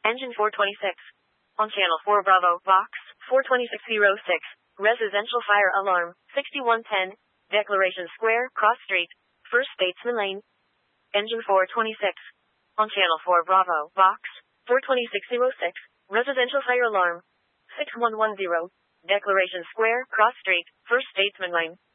Engine 426. On Channel 4 Bravo, Box 42606. Residential fire alarm, 6110. Declaration Square, Cross Street, First Statesman Lane. Engine 426. On Channel 4 Bravo, Box 42606. Residential fire alarm, 6110. Declaration Square, Cross Street, First Statesman Lane.